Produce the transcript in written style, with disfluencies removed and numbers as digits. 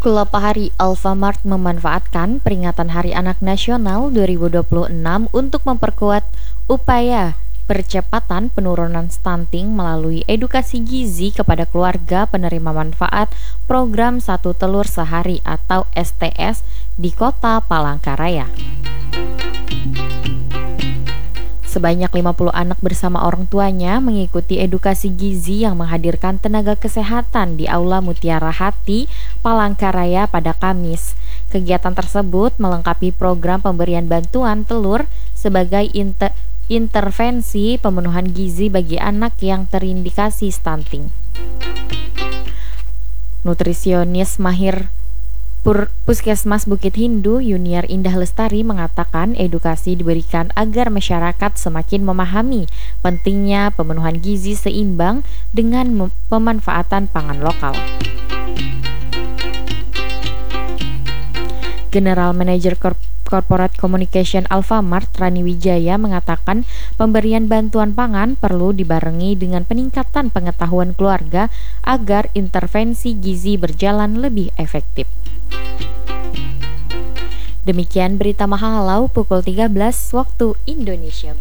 Klub Hari Alfamart memanfaatkan peringatan Hari Anak Nasional 2026 untuk memperkuat upaya percepatan penurunan stunting melalui edukasi gizi kepada keluarga penerima manfaat program Satu Telur Sehari atau STS di Kota Palangkaraya. Sebanyak 50 anak bersama orang tuanya mengikuti edukasi gizi yang menghadirkan tenaga kesehatan di Aula Mutiara Hati, Palangkaraya pada Kamis. Kegiatan tersebut melengkapi program pemberian bantuan telur sebagai intervensi pemenuhan gizi bagi anak yang terindikasi stunting. Nutrisionis mahir Puskesmas Bukit Hindu, Yuniar Indah Lestari mengatakan edukasi diberikan agar masyarakat semakin memahami pentingnya pemenuhan gizi seimbang dengan pemanfaatan pangan lokal. General Manager Corporate Communication Alfamart Rani Wijaya mengatakan pemberian bantuan pangan perlu dibarengi dengan peningkatan pengetahuan keluarga agar intervensi gizi berjalan lebih efektif. Demikian berita Mahalau pukul 13 waktu Indonesia.